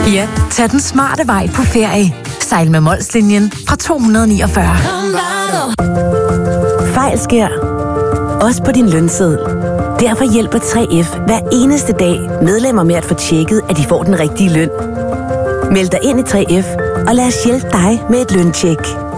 Ja, tag den smarte vej på ferie. Sejl med Molslinjen fra 249. Fejl sker. Også på din lønseddel. Derfor hjælper 3F hver eneste dag medlemmer med at få tjekket, at de får den rigtige løn. Meld dig ind i 3F, og lad os hjælpe dig med et løntjek.